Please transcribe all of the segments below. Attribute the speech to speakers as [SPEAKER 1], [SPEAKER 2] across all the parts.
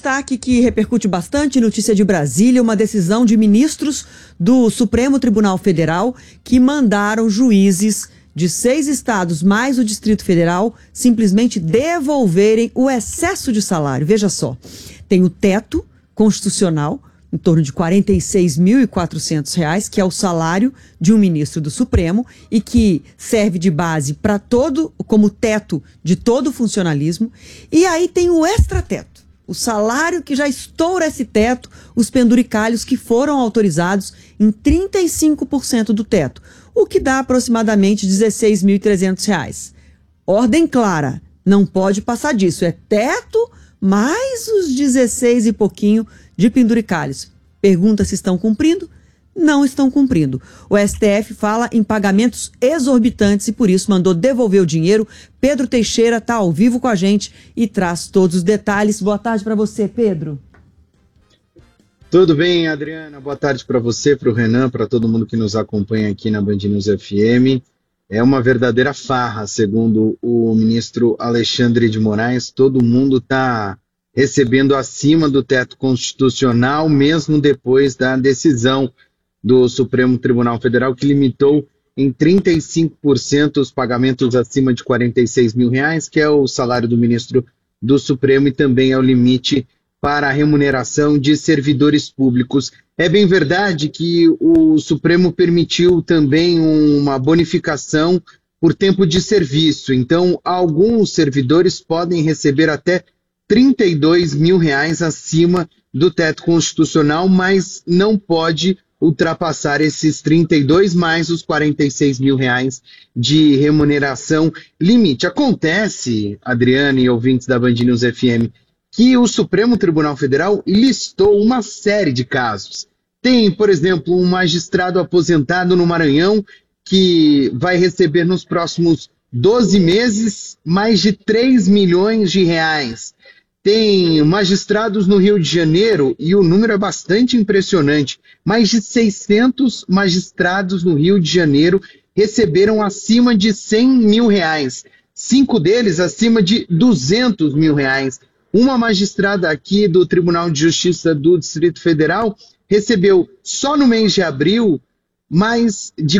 [SPEAKER 1] destaque que repercute bastante, notícia de Brasília, uma decisão de ministros do Supremo Tribunal Federal que mandaram juízes de 6 estados mais o Distrito Federal simplesmente devolverem o excesso de salário. Veja só, tem o teto constitucional, em torno de R$ 46.400, que é o salário de um ministro do Supremo e que serve de base para como teto de todo o funcionalismo. E aí tem o extrateto, o salário que já estoura esse teto, os penduricalhos que foram autorizados em 35% do teto, o que dá aproximadamente R$ 16.300. Ordem clara, não pode passar disso, é teto mais os 16 e pouquinho de penduricalhos. Pergunta se estão cumprindo? Não estão cumprindo. O STF fala em pagamentos exorbitantes e por isso mandou devolver o dinheiro. Pedro Teixeira está ao vivo com a gente e traz todos os detalhes. Boa tarde para você, Pedro.
[SPEAKER 2] Tudo bem, Adriana? Boa tarde para você, para o Renan, para todo mundo que nos acompanha aqui na Band News FM. É uma verdadeira farra, segundo o ministro Alexandre de Moraes. Todo mundo está recebendo acima do teto constitucional, mesmo depois da decisão do Supremo Tribunal Federal, que limitou em 35% os pagamentos acima de R$ 46 mil, que é o salário do ministro do Supremo e também é o limite para a remuneração de servidores públicos. É bem verdade que o Supremo permitiu também uma bonificação por tempo de serviço, então alguns servidores podem receber até R$ 32 mil acima do teto constitucional, mas não pode ultrapassar esses 32 mais os R$ 46 mil de remuneração limite. Acontece, Adriana e ouvintes da Band News FM, que o Supremo Tribunal Federal listou uma série de casos. Tem, por exemplo, um magistrado aposentado no Maranhão que vai receber nos próximos 12 meses mais de R$ 3 milhões. Tem magistrados no Rio de Janeiro, e o número é bastante impressionante, mais de 600 magistrados no Rio de Janeiro receberam acima de R$ 100 mil, 5 deles acima de R$ 200 mil. Uma magistrada aqui do Tribunal de Justiça do Distrito Federal recebeu, só no mês de abril, mais de R$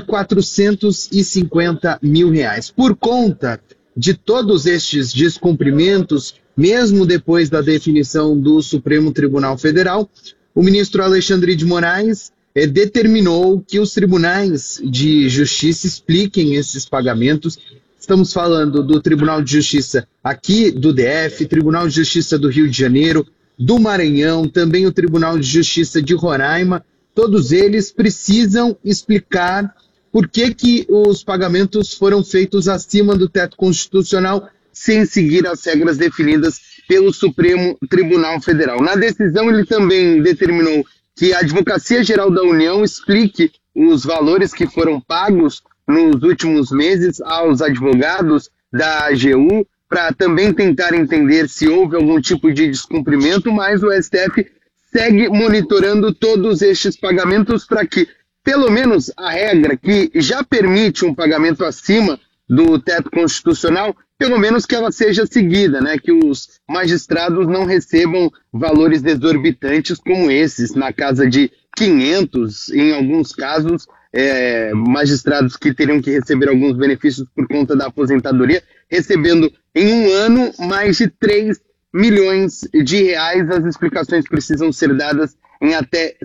[SPEAKER 2] 450 mil. Por conta de todos estes descumprimentos, mesmo depois da definição do Supremo Tribunal Federal, o ministro Alexandre de Moraes determinou que os tribunais de justiça expliquem esses pagamentos. Estamos falando do Tribunal de Justiça aqui do DF, Tribunal de Justiça do Rio de Janeiro, do Maranhão, também o Tribunal de Justiça de Roraima. Todos eles precisam explicar por que os pagamentos foram feitos acima do teto constitucional sem seguir as regras definidas pelo Supremo Tribunal Federal. Na decisão, ele também determinou que a Advocacia Geral da União explique os valores que foram pagos nos últimos meses aos advogados da AGU, para também tentar entender se houve algum tipo de descumprimento, mas o STF segue monitorando todos estes pagamentos para que, pelo menos, a regra que já permite um pagamento acima do teto constitucional, pelo menos que ela seja seguida, né? Que os magistrados não recebam valores exorbitantes como esses, na casa de 500, em alguns casos, magistrados que teriam que receber alguns benefícios por conta da aposentadoria, recebendo em um ano mais de R$ 3 milhões. As explicações precisam ser dadas em até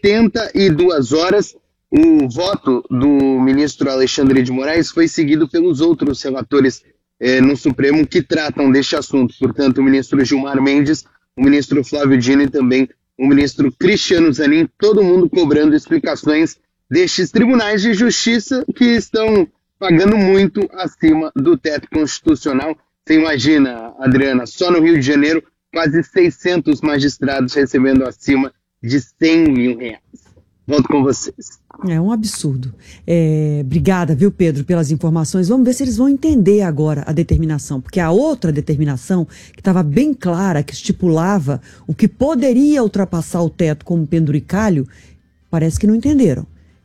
[SPEAKER 2] 72 horas. O voto do ministro Alexandre de Moraes foi seguido pelos outros relatores no Supremo que tratam deste assunto. Portanto, o ministro Gilmar Mendes, o ministro Flávio Dino e também o ministro Cristiano Zanin, todo mundo cobrando explicações destes tribunais de justiça que estão pagando muito acima do teto constitucional. Você imagina, Adriana, só no Rio de Janeiro, quase 600 magistrados recebendo acima de R$ 100 mil. Volto com vocês.
[SPEAKER 1] É um absurdo. Obrigada, viu, Pedro, pelas informações. Vamos ver se eles vão entender agora a determinação, porque a outra determinação, que estava bem clara, que estipulava o que poderia ultrapassar o teto como penduricalho, parece que não entenderam.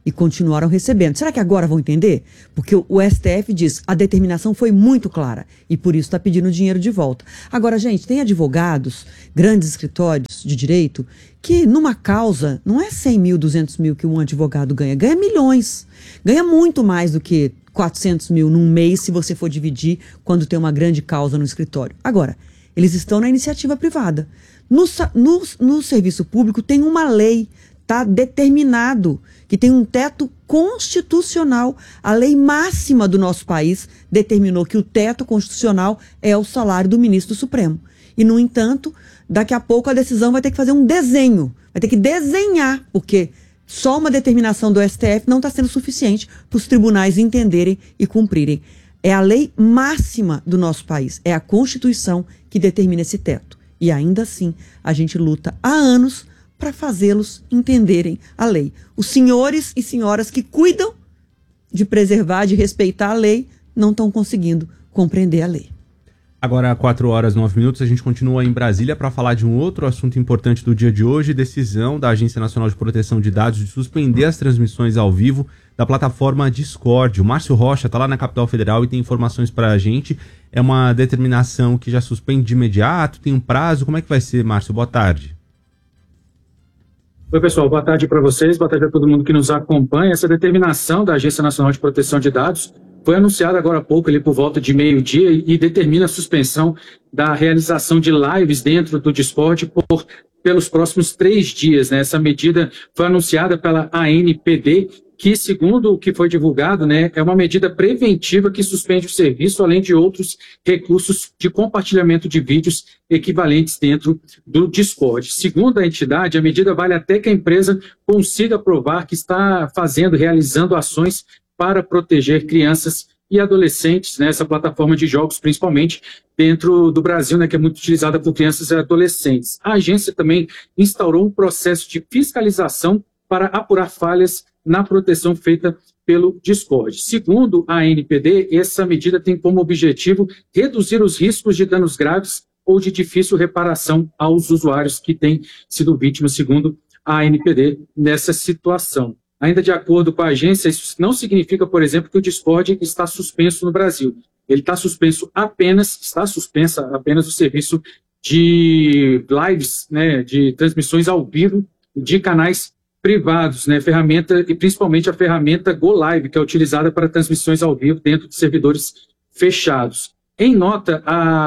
[SPEAKER 1] e continuaram recebendo. Será que agora vão entender? Porque o STF diz, a determinação foi muito clara e por isso está pedindo o dinheiro de volta. Agora, gente, tem advogados, grandes escritórios de direito, que numa causa, não é 100 mil, 200 mil que um advogado ganha, ganha milhões. Ganha muito mais do que 400 mil num mês se você for dividir quando tem uma grande causa no escritório. Agora, eles estão na iniciativa privada. No serviço público tem uma lei, está determinado que tem um teto constitucional. A lei máxima do nosso país determinou que o teto constitucional é o salário do ministro do Supremo. E, no entanto, daqui a pouco a decisão vai ter que fazer um desenho, vai ter que desenhar, porque só uma determinação do STF não está sendo suficiente para os tribunais entenderem e cumprirem. É a lei máxima do nosso país, é a Constituição que determina esse teto. E ainda assim, a gente luta há anos para fazê-los entenderem a lei. Os senhores e senhoras que cuidam de preservar, de respeitar a lei, não estão conseguindo compreender a lei.
[SPEAKER 3] Agora, 4h09, a gente continua em Brasília para falar de um outro assunto importante do dia de hoje, decisão da Agência Nacional de Proteção de Dados de suspender as transmissões ao vivo da plataforma Discord. O Márcio Rocha está lá na capital federal e tem informações para a gente. É uma determinação que já suspende de imediato, tem um prazo. Como é que vai ser, Márcio? Boa tarde.
[SPEAKER 4] Oi, pessoal. Boa tarde para vocês, boa tarde a todo mundo que nos acompanha. Essa determinação da Agência Nacional de Proteção de Dados foi anunciada agora há pouco, ali por volta de meio-dia, e determina a suspensão da realização de lives dentro do Discord pelos próximos 3 dias, né? Essa medida foi anunciada pela ANPD, que, segundo o que foi divulgado, né, é uma medida preventiva que suspende o serviço, além de outros recursos de compartilhamento de vídeos equivalentes dentro do Discord. Segundo a entidade, a medida vale até que a empresa consiga provar que está realizando ações para proteger crianças e adolescentes nessa plataforma de jogos, principalmente dentro do Brasil, né, que é muito utilizada por crianças e adolescentes. A agência também instaurou um processo de fiscalização para apurar falhas na proteção feita pelo Discord. Segundo a ANPD, essa medida tem como objetivo reduzir os riscos de danos graves ou de difícil reparação aos usuários que têm sido vítimas, segundo a ANPD, nessa situação. Ainda de acordo com a agência, isso não significa, por exemplo, que o Discord está suspenso no Brasil. Ele está suspensa apenas o serviço de lives, né, de transmissões ao vivo de canais privados, né, e principalmente a ferramenta GoLive, que é utilizada para transmissões ao vivo dentro de servidores fechados. Em nota,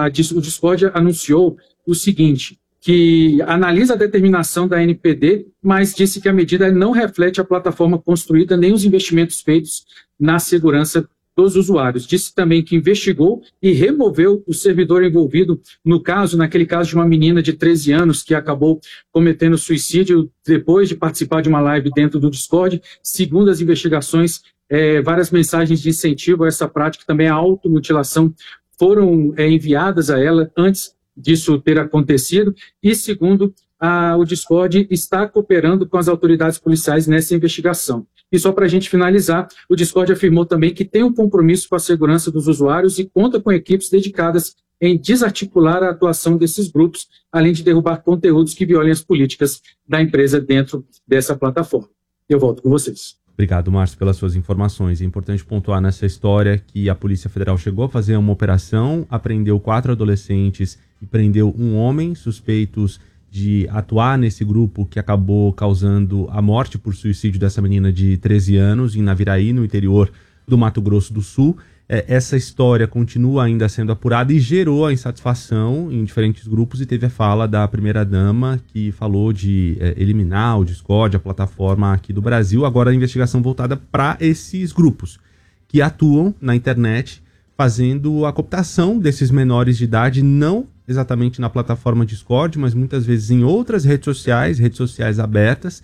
[SPEAKER 4] o Discord anunciou o seguinte, que analisa a determinação da ANPD, mas disse que a medida não reflete a plataforma construída nem os investimentos feitos na segurança dos usuários. Disse também que investigou e removeu o servidor envolvido naquele caso de uma menina de 13 anos que acabou cometendo suicídio depois de participar de uma live dentro do Discord. Segundo as investigações, várias mensagens de incentivo a essa prática, também a automutilação, foram enviadas a ela antes disso ter acontecido, e segundo o Discord está cooperando com as autoridades policiais nessa investigação. E só para a gente finalizar, o Discord afirmou também que tem um compromisso com a segurança dos usuários e conta com equipes dedicadas em desarticular a atuação desses grupos, além de derrubar conteúdos que violem as políticas da empresa dentro dessa plataforma. Eu volto com vocês.
[SPEAKER 3] Obrigado, Márcio, pelas suas informações. É importante pontuar nessa história que a Polícia Federal chegou a fazer uma operação, apreendeu 4 adolescentes e prendeu um homem suspeitos de atuar nesse grupo que acabou causando a morte por suicídio dessa menina de 13 anos em Naviraí, no interior do Mato Grosso do Sul. Essa história continua ainda sendo apurada e gerou a insatisfação em diferentes grupos, e teve a fala da primeira-dama que falou de eliminar o Discord, a plataforma aqui do Brasil. Agora a investigação voltada para esses grupos que atuam na internet fazendo a cooptação desses menores de idade, não exatamente na plataforma Discord, mas muitas vezes em outras redes sociais abertas,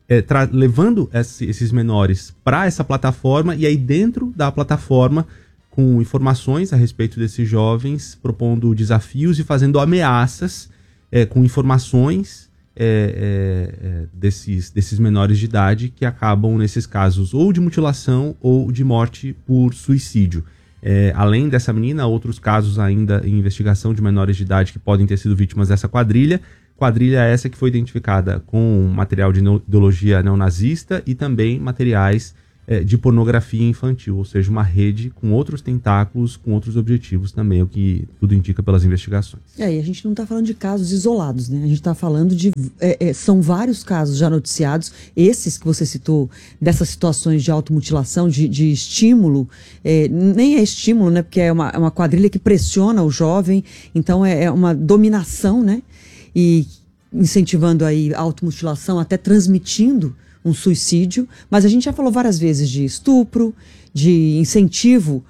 [SPEAKER 3] levando esses menores para essa plataforma, e aí dentro da plataforma com informações a respeito desses jovens, propondo desafios e fazendo ameaças com informações desses menores de idade, que acabam nesses casos ou de mutilação ou de morte por suicídio. Além dessa menina, outros casos ainda em investigação de menores de idade que podem ter sido vítimas dessa quadrilha. Quadrilha essa que foi identificada com material de ideologia neonazista e também materiais de pornografia infantil, ou seja, uma rede com outros tentáculos, com outros objetivos também, o que tudo indica pelas investigações.
[SPEAKER 1] E a gente não está falando de casos isolados, né? A gente está falando de... são vários casos já noticiados, esses que você citou, dessas situações de automutilação, de estímulo, nem é estímulo, né? Porque é uma quadrilha que pressiona o jovem, então é uma dominação, né? E incentivando aí a automutilação, até transmitindo um suicídio, mas a gente já falou várias vezes de estupro, de incentivo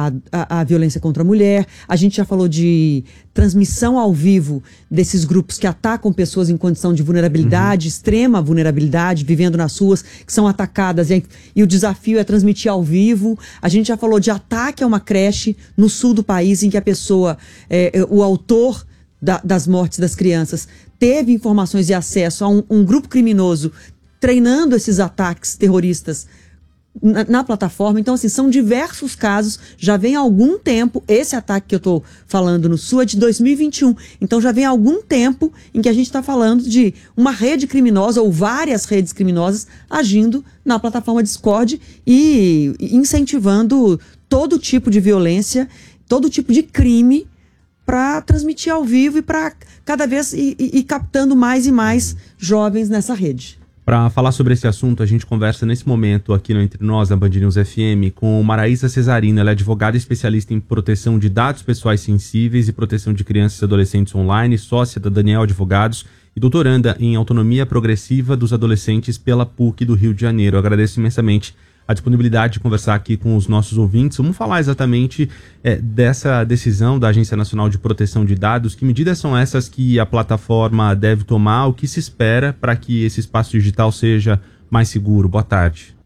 [SPEAKER 1] à violência contra a mulher, a gente já falou de transmissão ao vivo desses grupos que atacam pessoas em condição de vulnerabilidade, extrema vulnerabilidade, vivendo nas ruas, que são atacadas, e o desafio é transmitir ao vivo. A gente já falou de ataque a uma creche no sul do país, em que a pessoa, o autor das mortes das crianças, teve informações e acesso a um grupo criminoso treinando esses ataques terroristas na plataforma. Então, assim, são diversos casos, já vem há algum tempo. Esse ataque que eu estou falando no Sul é de 2021, então já vem há algum tempo em que a gente está falando de uma rede criminosa ou várias redes criminosas agindo na plataforma Discord e incentivando todo tipo de violência, todo tipo de crime, para transmitir ao vivo e para cada vez ir captando mais e mais jovens nessa rede.
[SPEAKER 3] Para falar sobre esse assunto, a gente conversa nesse momento aqui no Entre Nós, na Band News FM, com Maraísa Cesarino. Ela é advogada especialista em proteção de dados pessoais sensíveis e proteção de crianças e adolescentes online, sócia da Daniel Advogados e doutoranda em autonomia progressiva dos adolescentes pela PUC do Rio de Janeiro. Eu agradeço imensamente a disponibilidade de conversar aqui com os nossos ouvintes. Vamos falar exatamente dessa decisão da Agência Nacional de Proteção de Dados. Que medidas são essas que a plataforma deve tomar? O que se espera para que esse espaço digital seja mais seguro? Boa tarde.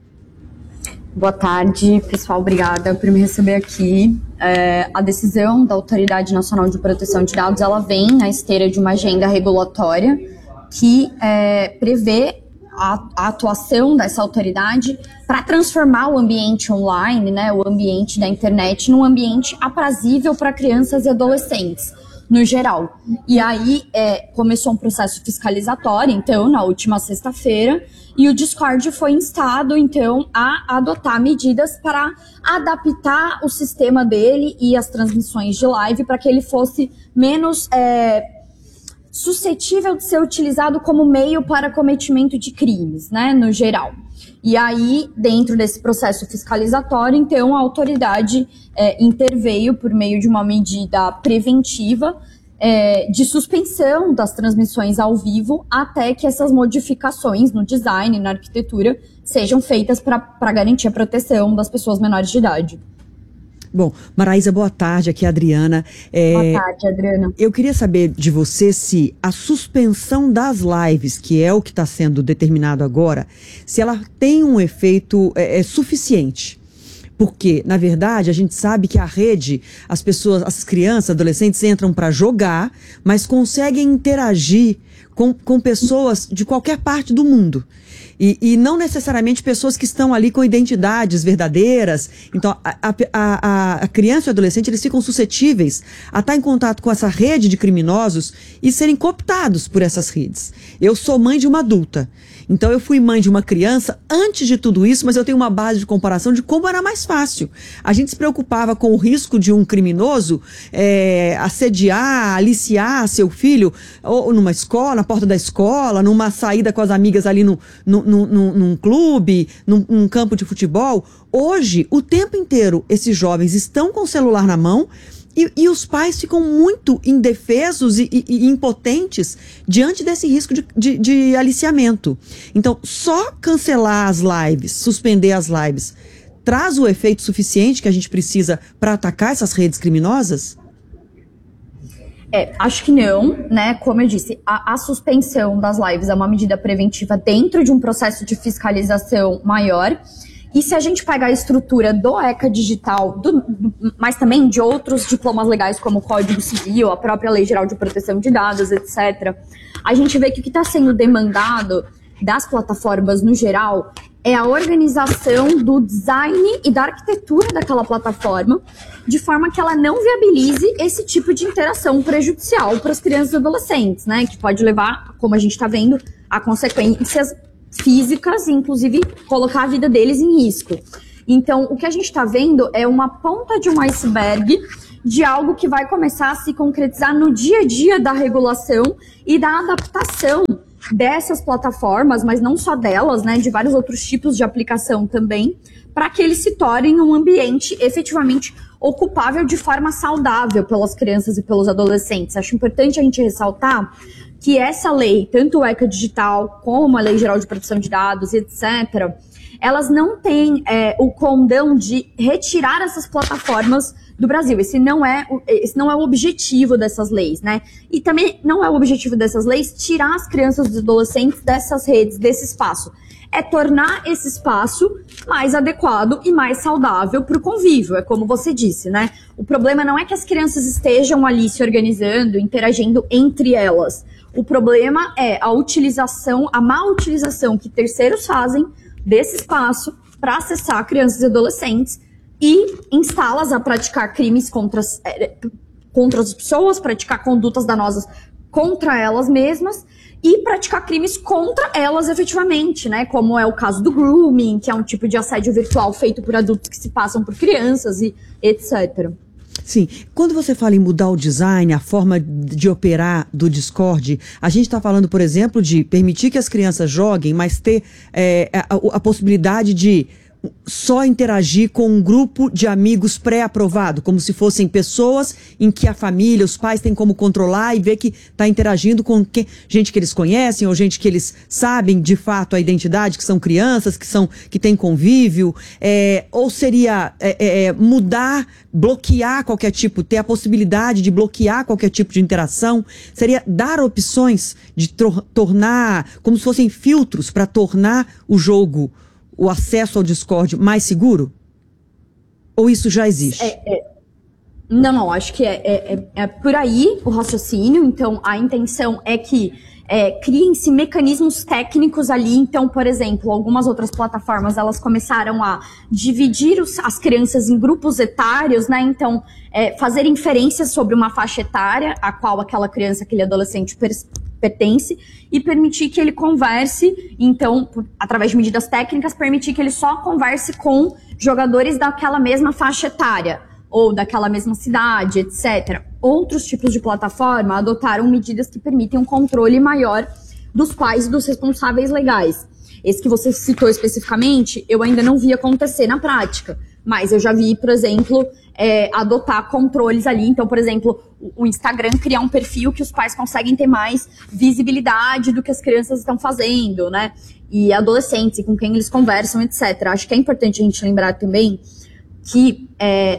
[SPEAKER 5] Boa tarde, pessoal. Obrigada por me receber aqui. A decisão da Autoridade Nacional de Proteção de Dados, ela vem na esteira de uma agenda regulatória que prevê a atuação dessa autoridade para transformar o ambiente online, né, o ambiente da internet, num ambiente aprazível para crianças e adolescentes, no geral. E aí começou um processo fiscalizatório, então, na última sexta-feira, e o Discord foi instado, então, a adotar medidas para adaptar o sistema dele e as transmissões de live para que ele fosse menos suscetível de ser utilizado como meio para cometimento de crimes, né, no geral. E aí, dentro desse processo fiscalizatório, então, a autoridade interveio por meio de uma medida preventiva de suspensão das transmissões ao vivo até que essas modificações no design, na arquitetura, sejam feitas para garantir a proteção das pessoas menores de idade.
[SPEAKER 1] Bom, Maraísa, boa tarde, aqui é a Adriana.
[SPEAKER 5] Boa tarde, Adriana.
[SPEAKER 1] Eu queria saber de você se a suspensão das lives, que é o que está sendo determinado agora, se ela tem um efeito suficiente. Porque, na verdade, a gente sabe que a rede, as pessoas, as crianças, adolescentes entram para jogar, mas conseguem interagir com pessoas de qualquer parte do mundo. E não necessariamente pessoas que estão ali com identidades verdadeiras. Então, a criança e o adolescente, eles ficam suscetíveis a estar em contato com essa rede de criminosos e serem cooptados por essas redes. Eu sou mãe de uma adulta. Então, eu fui mãe de uma criança antes de tudo isso, mas eu tenho uma base de comparação de como era mais fácil. A gente se preocupava com o risco de um criminoso assediar, aliciar seu filho, ou numa escola, na porta da escola, numa saída com as amigas ali num clube, num campo de futebol. Hoje, o tempo inteiro, esses jovens estão com o celular na mão e os pais ficam muito indefesos e impotentes diante desse risco de aliciamento. Então, só cancelar as lives, suspender as lives, traz o efeito suficiente que a gente precisa para atacar essas redes criminosas?
[SPEAKER 5] Acho que não, né? Como eu disse, a suspensão das lives é uma medida preventiva dentro de um processo de fiscalização maior. E se a gente pegar a estrutura do ECA Digital, mas também de outros diplomas legais como o Código Civil, a própria Lei Geral de Proteção de Dados, etc., a gente vê que o que está sendo demandado das plataformas no geral é a organização do design e da arquitetura daquela plataforma, de forma que ela não viabilize esse tipo de interação prejudicial para as crianças e adolescentes, né? Que pode levar, como a gente está vendo, a consequências físicas e, inclusive, colocar a vida deles em risco. Então, o que a gente está vendo é uma ponta de um iceberg de algo que vai começar a se concretizar no dia a dia da regulação e da adaptação dessas plataformas, mas não só delas, né, de vários outros tipos de aplicação também, para que eles se tornem um ambiente efetivamente ocupável de forma saudável pelas crianças e pelos adolescentes. Acho importante a gente ressaltar que essa lei, tanto o ECA Digital como a Lei Geral de Proteção de Dados, etc., elas não têm o condão de retirar essas plataformas do Brasil. Esse não é o objetivo dessas leis, né? E também não é o objetivo dessas leis tirar as crianças e os adolescentes dessas redes, desse espaço. É tornar esse espaço mais adequado e mais saudável para o convívio, é como você disse, né? O problema não é que as crianças estejam ali se organizando, interagindo entre elas. O problema é a má utilização que terceiros fazem desse espaço para acessar crianças e adolescentes e instá-las a praticar crimes contra as pessoas, praticar condutas danosas contra elas mesmas e praticar crimes contra elas efetivamente, né? Como é o caso do grooming, que é um tipo de assédio virtual feito por adultos que se passam por crianças e etc.
[SPEAKER 1] Sim, quando você fala em mudar o design, a forma de operar do Discord, a gente está falando, por exemplo, de permitir que as crianças joguem, mas ter a possibilidade de só interagir com um grupo de amigos pré-aprovado, como se fossem pessoas em que a família, os pais têm como controlar e ver que está interagindo com gente que eles conhecem ou gente que eles sabem de fato a identidade, que são crianças, que têm convívio, ou seria mudar, bloquear qualquer tipo, ter a possibilidade de bloquear qualquer tipo de interação, seria dar opções de tornar, como se fossem filtros para tornar o jogo, o acesso ao Discord mais seguro? Ou isso já existe?
[SPEAKER 5] Não, acho que é por aí o raciocínio. Então, a intenção é que criem-se mecanismos técnicos ali. Então, por exemplo, algumas outras plataformas, elas começaram a dividir as crianças em grupos etários, né? Então, fazer inferências sobre uma faixa etária a qual aquela criança, aquele adolescente pertence e permitir que ele converse, então, através de medidas técnicas, permitir que ele só converse com jogadores daquela mesma faixa etária ou daquela mesma cidade, etc. Outros tipos de plataforma adotaram medidas que permitem um controle maior dos pais e dos responsáveis legais. Esse que você citou especificamente, eu ainda não vi acontecer na prática, mas eu já vi, por exemplo, adotar controles ali. Então, por exemplo, o Instagram criar um perfil que os pais conseguem ter mais visibilidade do que as crianças estão fazendo, né? E adolescentes, com quem eles conversam, etc. Acho que é importante a gente lembrar também que,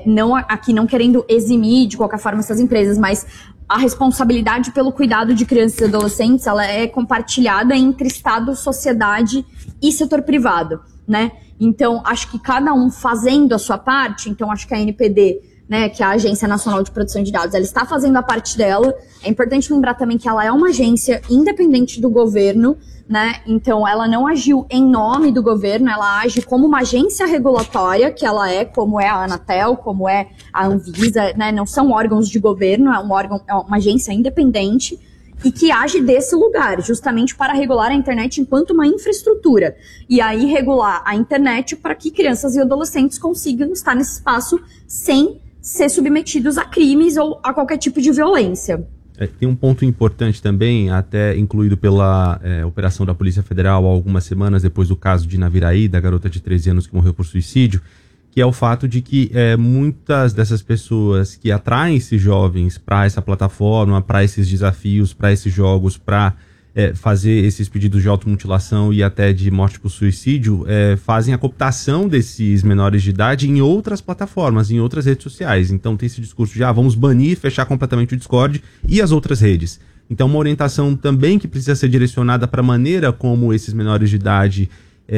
[SPEAKER 5] aqui não querendo eximir de qualquer forma essas empresas, mas a responsabilidade pelo cuidado de crianças e adolescentes, ela é compartilhada entre Estado, sociedade e setor privado, né? Então, acho que cada um fazendo a sua parte, então acho que a ANPD, né, que é a Agência Nacional de Proteção de Dados, ela está fazendo a parte dela. É importante lembrar também que ela é uma agência independente do governo, né? Então, ela não agiu em nome do governo, ela age como uma agência regulatória, que ela é, como é a Anatel, como é a Anvisa, né? Não são órgãos de governo, é uma agência independente e que age desse lugar, justamente para regular a internet enquanto uma infraestrutura. E aí regular a internet para que crianças e adolescentes consigam estar nesse espaço sem ser submetidos a crimes ou a qualquer tipo de violência.
[SPEAKER 3] Tem um ponto importante também, até incluído pela operação da Polícia Federal há algumas semanas depois do caso de Naviraí, da garota de 13 anos que morreu por suicídio, que é o fato de que muitas dessas pessoas que atraem esses jovens para essa plataforma, para esses desafios, para esses jogos, para fazer esses pedidos de automutilação e até de morte por suicídio, fazem a cooptação desses menores de idade em outras plataformas, em outras redes sociais. Então tem esse discurso de vamos banir, fechar completamente o Discord e as outras redes. Então uma orientação também que precisa ser direcionada para a maneira como esses menores de idade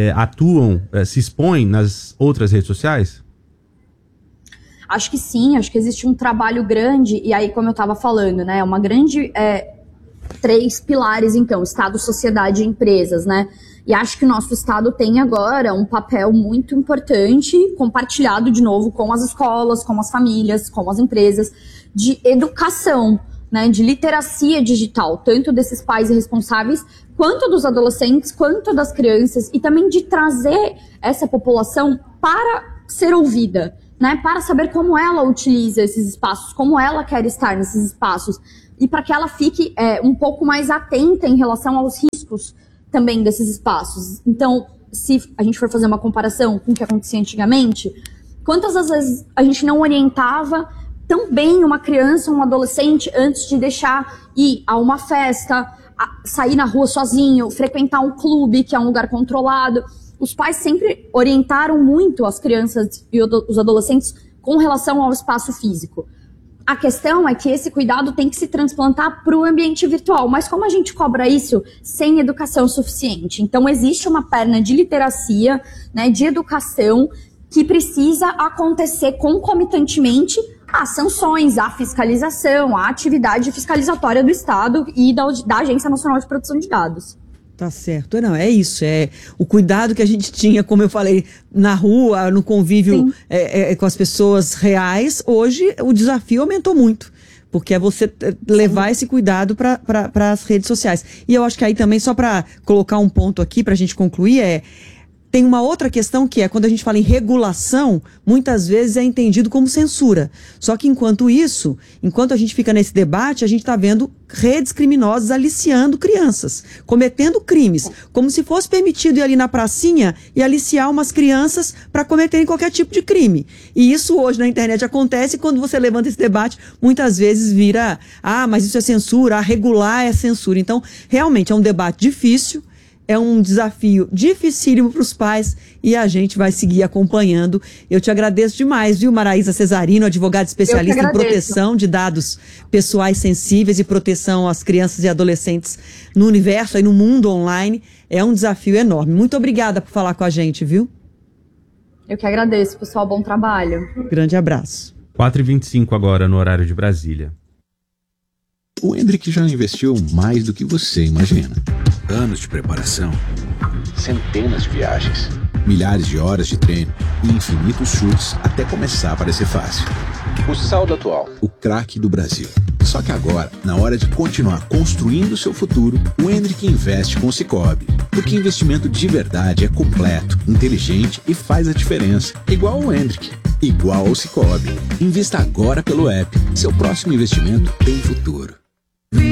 [SPEAKER 3] atuam, se expõem nas outras redes sociais?
[SPEAKER 5] Acho que sim, acho que existe um trabalho grande, e aí, como eu estava falando, né, uma grande... 3 pilares, então, Estado, sociedade e empresas, né? E acho que o nosso Estado tem agora um papel muito importante, compartilhado de novo com as escolas, com as famílias, com as empresas, de educação, né, de literacia digital, tanto desses pais irresponsáveis, quanto dos adolescentes, quanto das crianças, e também de trazer essa população para ser ouvida, né, para saber como ela utiliza esses espaços, como ela quer estar nesses espaços, e para que ela fique um pouco mais atenta em relação aos riscos também desses espaços. Então, se a gente for fazer uma comparação com o que acontecia antigamente, quantas vezes a gente não orientava tão bem uma criança, um adolescente, antes de deixar ir a uma festa, sair na rua sozinho, frequentar um clube, que é um lugar controlado. Os pais sempre orientaram muito as crianças e os adolescentes com relação ao espaço físico. A questão é que esse cuidado tem que se transplantar para o ambiente virtual, mas como a gente cobra isso sem educação suficiente? Então existe uma perna de literacia, né, de educação, que precisa acontecer concomitantemente às sanções, à fiscalização, à atividade fiscalizatória do Estado e da Agência Nacional de Proteção de Dados.
[SPEAKER 1] Tá certo. Não, é isso. É o cuidado que a gente tinha, como eu falei, na rua, no convívio com as pessoas reais. Hoje, o desafio aumentou muito. Porque é você levar esse cuidado para as redes sociais. E eu acho que aí também, só para colocar um ponto aqui, para a gente concluir, tem uma outra questão que é, quando a gente fala em regulação, muitas vezes é entendido como censura. Só que enquanto a gente fica nesse debate, a gente está vendo redes criminosas aliciando crianças, cometendo crimes, como se fosse permitido ir ali na pracinha e aliciar umas crianças para cometerem qualquer tipo de crime. E isso hoje na internet acontece, e quando você levanta esse debate, muitas vezes vira, mas isso é censura, regular é censura. Então, realmente é um debate difícil. É um desafio dificílimo para os pais e a gente vai seguir acompanhando. Eu te agradeço demais, viu, Maraísa Cesarino, advogada especialista em proteção de dados pessoais sensíveis e proteção às crianças e adolescentes no universo, aí no mundo online. É um desafio enorme. Muito obrigada por falar com a gente, viu?
[SPEAKER 5] Eu que agradeço, pessoal. Bom trabalho.
[SPEAKER 1] Grande abraço.
[SPEAKER 3] 4h25 agora no horário de Brasília.
[SPEAKER 6] O Hendrick já investiu mais do que você imagina. Anos de preparação, centenas de viagens, milhares de horas de treino e infinitos chutes até começar a parecer fácil. O saldo atual, o craque do Brasil. Só que agora, na hora de continuar construindo seu futuro, o Hendrick investe com o Sicoob. Porque investimento de verdade é completo, inteligente e faz a diferença. Igual o Hendrick, igual ao Sicoob. Invista agora pelo app. Seu próximo investimento tem futuro.